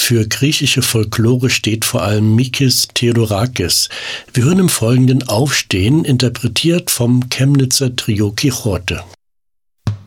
Für griechische Folklore steht vor allem Mikis Theodorakis. Wir hören im Folgenden Aufstehen, interpretiert vom Chemnitzer Trio Quixote.